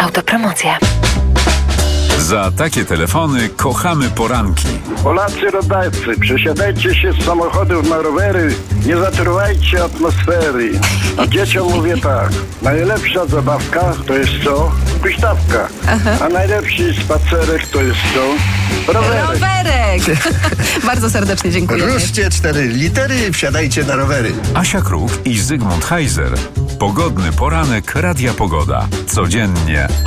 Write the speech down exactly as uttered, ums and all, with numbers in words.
Autopromocja. Za takie telefony kochamy poranki. Polacy rodacy, przesiadajcie się z samochodów na rowery, nie zatruwajcie atmosfery. A dzieciom mówię tak, najlepsza zabawka to jest co? Huśtawka. A najlepszy spacerek to jest co? Rowerek. Rowerek! Bardzo serdecznie dziękuję. Ruszcie cztery litery, wsiadajcie na rowery. Asia Kruk i Zygmunt Heiser. Pogodny poranek Radia Pogoda. Codziennie